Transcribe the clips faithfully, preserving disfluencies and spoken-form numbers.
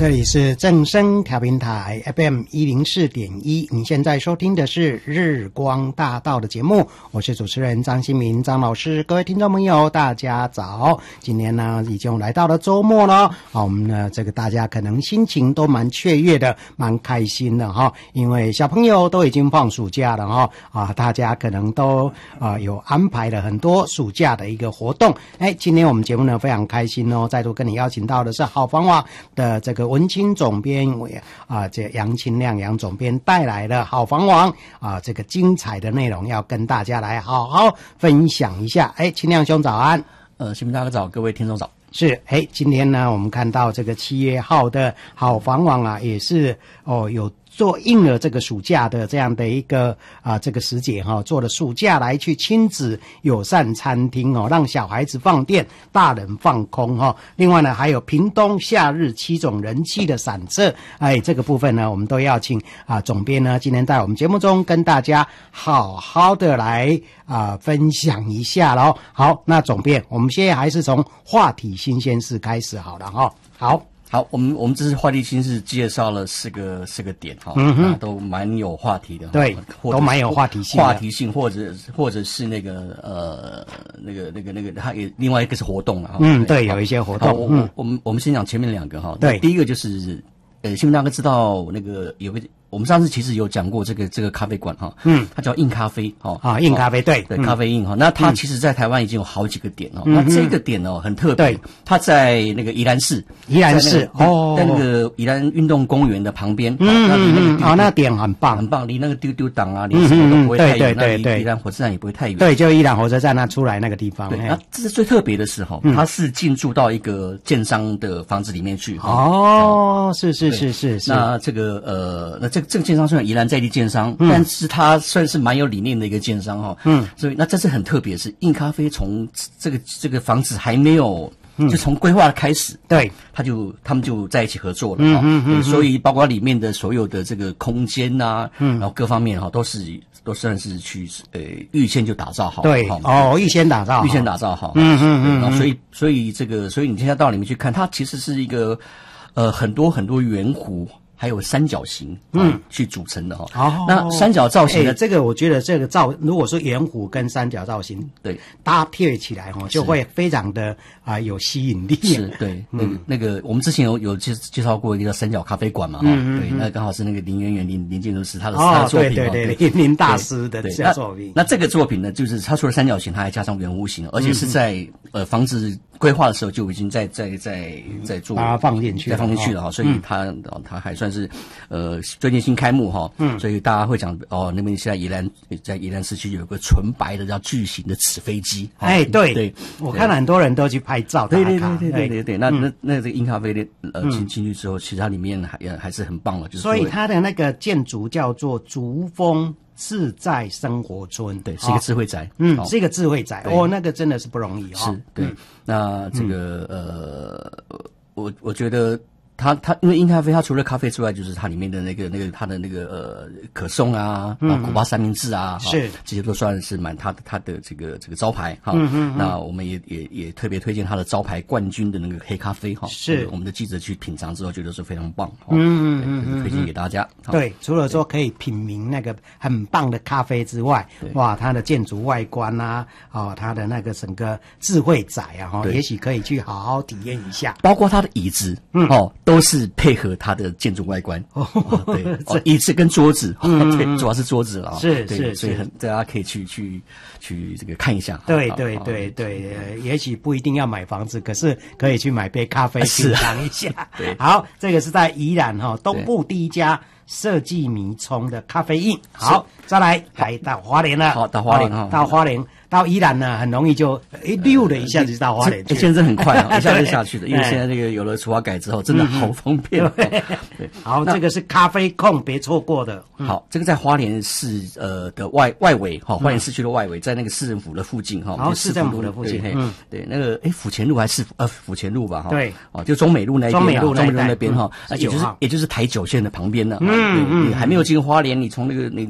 这里是正声调频台 F M 一零四点一，你现在收听的是日光大道的节目，我是主持人张新民张老师。各位听众朋友大家早，今天呢已经来到了周末了，好，我们呢这个大家可能心情都蛮雀跃的，蛮开心的哈，因为小朋友都已经放暑假了哈，啊大家可能都啊有安排了很多暑假的一个活动。哎，今天我们节目呢非常开心哦，再度跟你邀请到的是好房网的这个文青总编啊，这杨清亮杨总编带来了好房网啊，这个精彩的内容要跟大家来好好分享一下。哎，清亮兄早安。 呃，新民大哥早，各位听众早。 是，哎，今天呢，我们看到这个七月号的好房网啊，也是哦有做应了这个暑假的这样的一个啊这个时节哈、哦，做了暑假来去亲子友善餐厅哦，让小孩子放电，大人放空哈、哦。另外呢，还有屏东夏日七种人气的散色，哎，这个部分呢，我们都要请啊总编呢今天在我们节目中跟大家好好的来啊分享一下咯。好，那总编，我们现在还是从话题新鲜事开始好了哈、哦。好。 好，我们我们这次话题新是介绍了四个四个点哈，嗯哼，都蛮有话题的， 对，都蛮有话题性的， 话题性或者或者是那个呃那个那个那个，它也另外一个是活动啊， 嗯，对，有一些活动， 我我我们我们先讲前面两个哈， 对， 第一个就是呃，新民大哥知道那个有个。我们上次其实有讲过这个这个咖啡馆哈，嗯，它叫印咖啡哈， 啊，印咖啡对对，咖啡印哈，那它其实在台湾已经有好几个点哦，那这个点哦很特别，它在那个宜兰市， 宜兰市哦， 在那个宜兰运动公园的旁边， 嗯嗯嗯，啊，那点很棒很棒，离那个丢丢档啊，离什么都不会太远，那离宜兰火车站也不会太远， 对，就宜兰火车站那出来那个地方， 对，那这是最特别的是哈，它是进驻到一个建商的房子里面去， 哦，是是是是是， 那这个呃，那这个这个建商虽然宜兰在地建商，嗯、但是它算是蛮有理念的一个建商哈。嗯，所以那这次很特别，是印咖啡从这个这个房子还没有，嗯、就从规划开始， 对， 他就他们就在一起合作了哈。嗯嗯嗯，所以包括里面的所有的这个空间呐、啊，嗯，然后各方面哈，都是都算是去呃预先就打造好， 对，哦，预先打造， 预先打造好， 嗯嗯嗯， 然后所以所以这个所以你现在到里面去看，它其实是一个呃很多很多圆弧。还有三角形，嗯，去组成的哈。哦，那三角造型的、 欸、这个，我觉得这个造，如果说圆弧跟三角造型对搭配起来哈，就会非常的啊、呃、有吸引力。 是，对，嗯、那个那个，我们之前有有介介绍过一个叫三角咖啡馆嘛，哈、嗯嗯，对，那刚好是那个林媛媛林林建筑师他的、 哦、 他的作品， 对对对，林大师的作品。 那, 那这个作品呢，就是它除了三角形，它还加上圆弧形，而且是在、嗯、呃房子规划的时候就已经在在在在做， 把它放进去， 再放进去了哈、哦，所以它、嗯、它还算是呃。最近新开幕哈，嗯，所以大家会讲哦，那边现在宜兰在宜兰市区有个纯白的叫巨型的纸飞机， 哎，对对， 我看了很多人都去拍照， 对对对对对对对，那那那这个印咖啡的呃进进去之后，其实它里面还还是很棒的，就是所以它的那个建筑叫做竹峰自在生活村， 对，是一个智慧宅， 嗯，是一个智慧宅，哦，那个真的是不容易哈，是，对，那这个呃，我我觉得。它它因为印咖啡，它除了咖啡之外，就是它里面的那个那个它的那个呃可颂啊，啊古巴三明治啊， 是这些都算是蛮它的它的这个这个招牌哈。嗯嗯。那我们也也也特别推荐它的招牌冠军的那个黑咖啡哈。 是。 我们的记者去品尝之后，觉得是非常棒。嗯嗯嗯。推荐给大家。 对，除了说可以品茗那个很棒的咖啡之外，哇，它的建筑外观啊，哦，它的那个整个智慧宅啊，哈，也许可以去好好体验一下。 包括它的椅子，嗯哦。都是配合它的建筑外观，哦，对，哦，椅子跟桌子，嗯、对，主要是桌子了， 是是， 所以很大家可以去去去这个看一下。 对对对对，也许不一定要买房子，可是可以去买杯咖啡品尝一下。 对， 好，这个是在宜兰哈东部第一家设计迷冲的咖啡印。好，再来来到花莲了， 好，到花莲哈， 到花莲。到宜兰呢，很容易就一溜的一下子就到花莲去， 现在很快啊，一下就下去了，因为现在这个有了除法改之后，真的好方便。 对，好，这个是咖啡控，别错过的。 好，这个在花莲市呃的外外围哈，花莲市区的外围，在那个市政府的附近哈， 然后市政府的附近， 嗯，对，那个哎府前路还是呃府前路吧哈， 对， 哦就中美路那边， 中美路中美路那边哈，也就是也就是台九线的旁边呢，嗯嗯，还没有进花莲，你从那个你你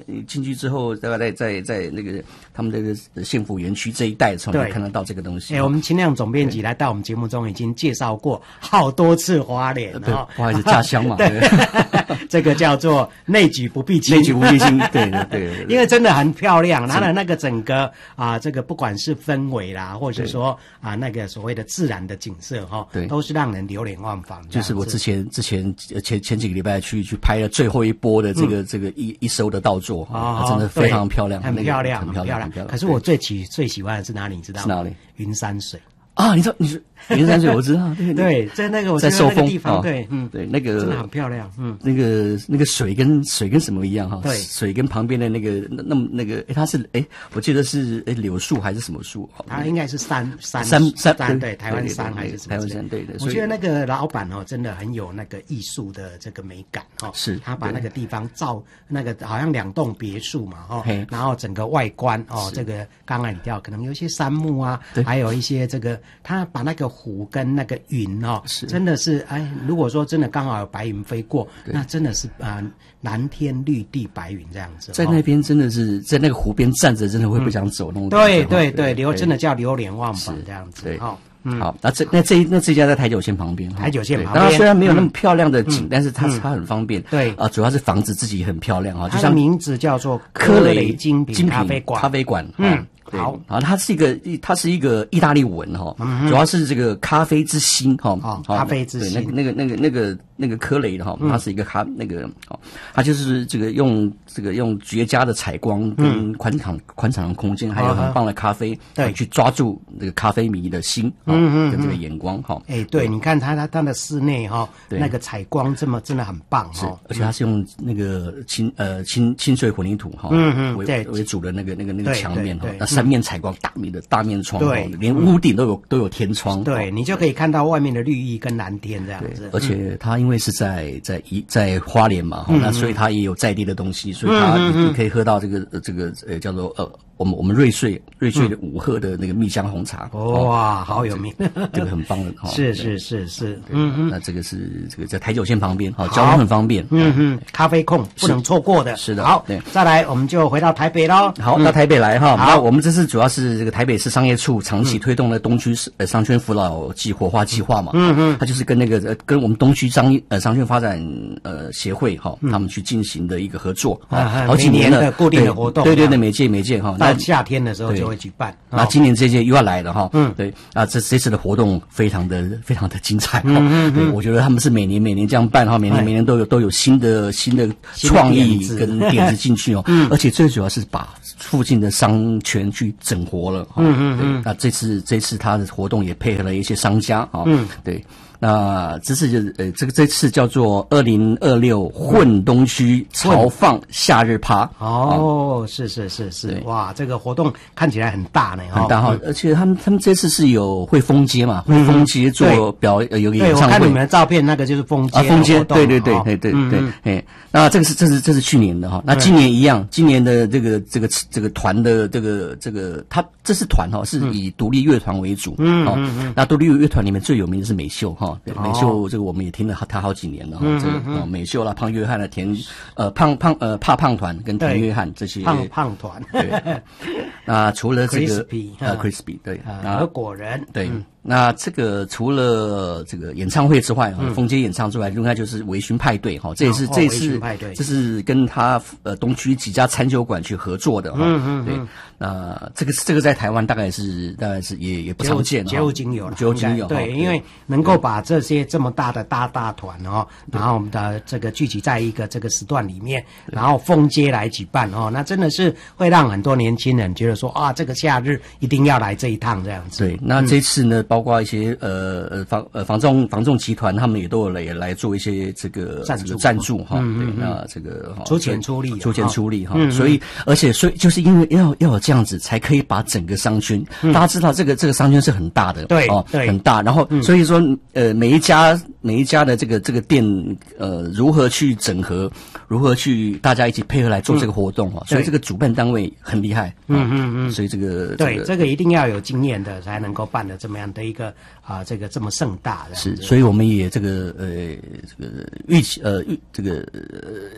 进去之后，大概在在在那个他们这个县府园区这一带的时候，你看得到这个东西。 哎、欸，我们秦亮总编辑来到我们节目中已经介绍过好多次花莲， 对，花莲是家乡嘛，对， 这个叫做内举不避亲， 内举不避亲，对对对， 因为真的很漂亮，它的那个整个啊，这个不管是氛围啦，或者说啊那个所谓的自然的景色哈，对，都是让人流连忘返。 就是我之前之前前前几个礼拜去去拍了最后一波的这个、嗯、这个一一艘的稻作，啊、哦，真的非常漂亮， 很漂亮， 很漂亮， 很漂亮。可是我最喜最喜欢的是哪里？你知道吗？ 是哪里？ 云山水。 啊，你知道你是云山水，我知道，对对，在那个我在寿丰地方， 哦、 对，嗯， 对，那个真的很漂亮，嗯， 那个那个水跟水跟什么一样哈？ 对， 水跟旁边的那个那那那个，哎，它是哎，我记得是哎柳树还是什么树？ 它应该是山山山山山对，台湾山还是什么？ 台湾山，对对。 我觉得那个老板哦，真的很有那个艺术的这个美感哦， 是他把那个地方造那个好像两栋别墅嘛哦，然后整个外观哦，这个刚刚你调可能有一些杉木啊，还有一些这个他把那个湖跟那个云哦，是真的是哎，如果说真的刚好有白云飞过，那真的是啊、呃、蓝天绿地白云这样子， 在那边真的是在那个湖边站着，真的会不想走那种、嗯。 对对对，流真的叫流连忘返这样子。 对， 好、哦。 嗯、好，那这那这那这家在台九线旁边， 台九线旁边， 当然虽然没有那么漂亮的景，嗯、但是它、嗯、它很方便。 对啊、呃，主要是房子自己很漂亮啊， 就像名字叫做科雷精品咖啡馆， 咖啡馆， 嗯。 好，然后它是一个，它是一个意大利文哈、嗯，主要是这个咖啡之心哈、 哦，咖啡之心， 对，那个那个那个那个那个科雷的哈，它是一个咖那个哦，它就是这个用这个用绝佳的采光跟宽敞宽敞的空间，还有很棒的咖啡，对，去抓住这个咖啡迷的心，嗯嗯，跟这个眼光哈。 哎，对，你看它它它的室内哈，那个采光这么真的很棒哈， 而且它是用那个清呃清清水混凝土哈，嗯嗯，为为主的那个那个那个墙面哈，那三面采光大面的大面窗，对，连屋顶都有都有天窗， 对你就可以看到外面的绿意跟蓝天这样子。 而且它因为是在在一在花莲嘛，那所以它也有在地的东西，所以它你可以喝到这个这个呃叫做呃我们我们瑞穗瑞穗的五鹤的那个蜜香红茶， 哇，好有名， 这个很棒的， 是是是是，嗯嗯， 那这个是这个在台九线旁边，好，交通很方便， 嗯嗯，咖啡控不能错过的， 是的， 好，再来我们就回到台北喽， 好，到台北来哈，那我们这次主要是这个台北市商业处长期推动的东区呃商圈扶老计活化计划嘛，嗯嗯，它就是跟那个呃跟我们东区商呃商圈发展呃协会哈，他们去进行的一个合作， 啊，好几年的固定的活动， 对对对，每届每届哈， 到夏天的时候就会举办， 那今年这届又要来了哈，嗯，对，啊，这这次的活动非常的非常的精彩，嗯嗯嗯，我觉得他们是每年每年这样办哈，每年每年都有都有新的新的创意跟点子进去哦，嗯，而且最主要是把附近的商圈去整活了，嗯嗯嗯，那这次这次他的活动也配合了一些商家啊，嗯，对。那这次就是呃，这个这次叫做二零二六混东区潮放夏日趴哦，是是是是，哇，这个活动看起来很大呢， 很大哈，而且他们他们这次是有会封街嘛，会封街做表呃有个演唱会， 我看你们的照片那个就是封街啊，封街，对对对对对对，哎，那这个是这是这是去年的哈，那今年一样，今年的这个这个这个团的这个这个他这是团哈，是以独立乐团为主，嗯嗯嗯，那独立乐团里面最有名的是美秀哈。对，美秀这个我们也听了他好几年了哈，这个哦美秀啦、胖约翰啦、田呃胖胖呃怕胖团跟田约翰这些胖胖团。 对，那除了这个呃 crispy 对， 和果仁对。那这个除了这个演唱会之外，哈，封街演唱之外，另外就是微醺派对，哈，这也是这次这是跟他呃东区几家餐酒馆去合作的，哈，嗯嗯，对，那这个这个在台湾大概是大概是也也不常见， 绝无仅有了， 绝无仅有， 对，因为能够把这些这么大的大大团哦，然后我们的这个聚集在一个这个时段里面，然后封街来举办哦，那真的是会让很多年轻人觉得说啊，这个夏日一定要来这一趟这样子。 对，那这次呢？包括一些呃呃房呃房仲房仲集团，他们也都有来也来做一些这个赞助赞助哈，对，那这个出钱出力， 出钱出力哈，所以而且所以就是因为要要有这样子，才可以把整个商圈，大家知道这个这个商圈是很大的， 对哦， 对， 很大，然后所以说呃每一家每一家的这个这个店呃如何去整合，如何去大家一起配合来做这个活动哈，所以这个主办单位很厉害，嗯嗯嗯，所以这个对这个一定要有经验的才能够办的这么样的一个。啊，这个这么盛大的是，所以我们也这个呃这个预期呃预这个呃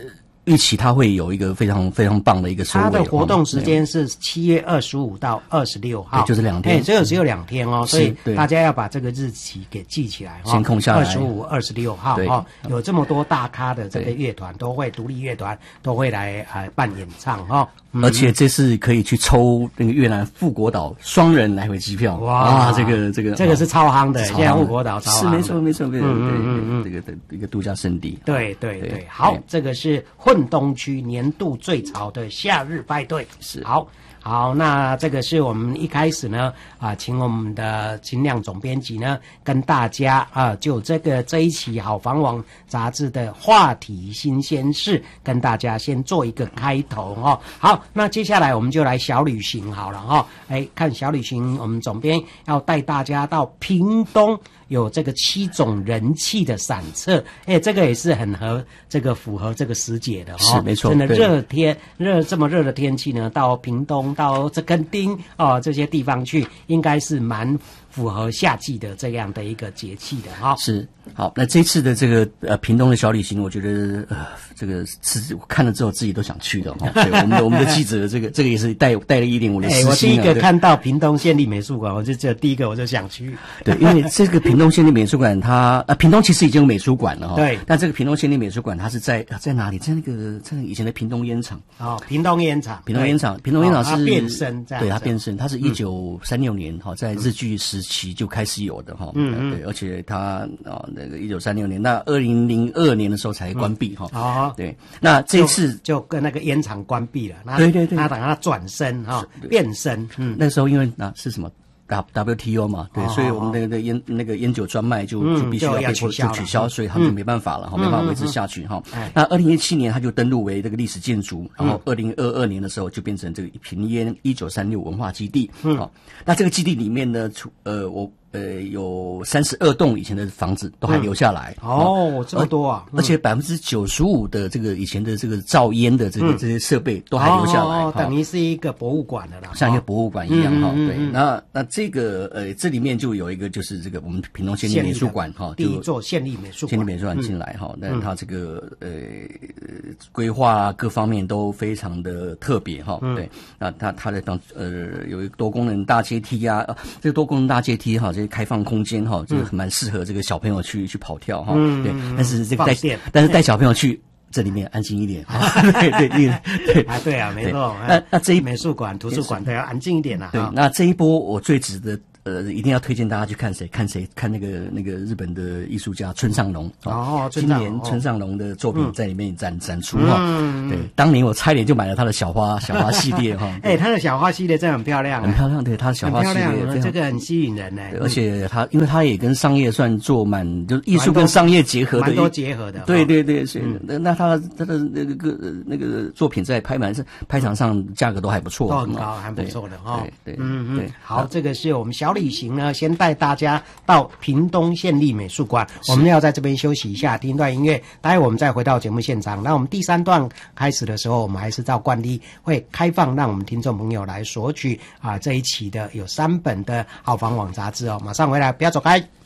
预期它会有一个非常非常棒的一个收尾。 它的活动时间是七月二十五到二十六号， 就是两天， 只有只有两天哦，所以大家要把这个日期给记起来， 先空下来。 二十五、二十六号哈，有这么多大咖的这个乐团都会，独立乐团都会来呃办演唱哈。 而且这次可以去抽那个越南富国岛双人来回机票，哇，这个这个这个是超夯的，现在富国岛超夯， 是没错没错没错， 嗯嗯嗯， 这个的一个度假胜地。 对对对，好，这个是混东区年度最潮的夏日派对， 是好。好，那这个是我们一开始呢，啊，请我们的金亮总编辑呢，跟大家啊，就这个这一期好房网杂志的话题新鲜事，跟大家先做一个开头哦。好，那接下来我们就来小旅行好了哈、哦。哎，看小旅行，我们总编要带大家到屏东。有这个七种人气的散策，哎，这个也是很合这个符合这个时节的哦， 是没错， 真的热天热这么热的天气呢，到屏东到这垦丁哦这些地方去，应该是蛮符合夏季的这样的一个节气的哈、哦。 是好，那这次的这个呃屏东的小旅行，我觉得呃这个是看了之后自己都想去的哈、哦。对，我们的我们的记者这个这个也是带带了一点我的私心、啊。 哎，我第一个看到屏东县立美术馆，我就这第一个我就想去。 对，因为这个屏东县立美术馆它，它呃屏东其实已经有美术馆了哈、哦。 对。但这个屏东县立美术馆它是在在哪里？在那个在那个以前的屏东烟厂。 哦，屏东烟厂。 屏东烟厂，屏东烟厂是、 哦、它变身这样。 对，它变身，它是一九三六年哈、嗯，在日据时期就开始有的哈。嗯嗯。对，而且它啊、哦、那个一九三六年，那二零零二年的时候才关闭哈。 哦。 对，那这次就, 就跟那个烟厂关闭了。 对对对。 他等他转身哈、哦，变身。 嗯。那时候因为啊是什么？W T O 嘛，对，哦、所以我们那个烟那个烟酒专卖就、嗯、就必须要被迫就取消，所以他们就没办法了，哈、嗯，没办法维持下去哈、嗯。那二零一七年他就登录为这个历史建筑，然后二零二二年的时候就变成这个屏烟一九三六文化基地。嗯，好，那这个基地里面呢，呃，我。呃，有三十二栋以前的房子都还留下来、 嗯、哦，这么多啊！ 而且百分之九十五的这个以前的这个造烟的这个、嗯、这些设备都还留下来， 哦，等于是一个博物馆的啦， 像一个博物馆一样哈、 嗯。 对，那那这个呃，这里面就有一个就是这个我们屏东县立美术馆哈， 第一座县立美术馆， 县立美术馆进来哈，那、嗯、它这个呃规划各方面都非常的特别哈。嗯、对，那它它的当呃有一个多功能大阶梯啊，呃、这个多功能大阶梯哈，这些开放空间。哈，就是蛮适合这个小朋友去去跑跳哈，嗯、对。但是这个带，但是带小朋友去这里面安静一点，对对对对啊，对啊，没错。 那那这一美术馆、图书馆都要安静一点啦。 对，那这一波我最值得。呃，一定要推荐大家去看谁？看谁？看那个那个日本的艺术家村上隆哦， 今年村上隆的作品在里面展、嗯、展出哈、嗯。对，当年我差点就买了他的小花小花系列哈。 哎、欸，他的小花系列真的很漂亮、啊， 很漂亮。对，他的小花系列这个很吸引人呢、欸。 而且他，因为他也跟商业算做蛮，就是艺术跟商业结合的， 蛮多结合的。 对对对，所以、嗯、那那他他的那个那个作品在拍卖上拍场上价格都还不错， 都很高，还不错的哈。 对对， 嗯嗯。好，这个是我们小旅行呢，先。带大家到屏东县立美术馆，我们要在这边休息一下，听一段音乐，待会我们再回到节目现场。那我们第三段开始的时候，我们还是照惯例会开放，让我们听众朋友来索取啊这一期的有三本的好房网杂志哦。马上回来，不要走开。